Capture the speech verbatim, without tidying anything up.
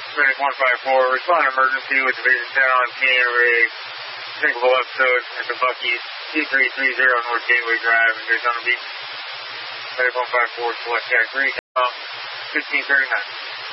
Medic one five four, respond emergency with Division ten on scene of a sinkable episode at the Buc-ee's two three three zero North Gateway Drive in Daytona Beach. Medic one five four, select Jack three, fifteen thirty-nine.